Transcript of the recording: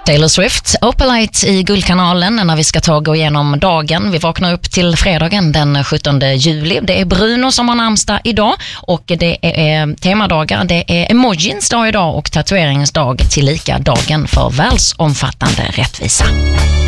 Taylor Swift, Opalite i Guldkanalen när vi ska gå igenom dagen. Vi vaknar upp till fredagen den 17 juli. Det är Bruno som har namnsdag idag och det är temadagar. Det är emojins dag idag och tatueringens dag, tillika dagen för världsomfattande rättvisa.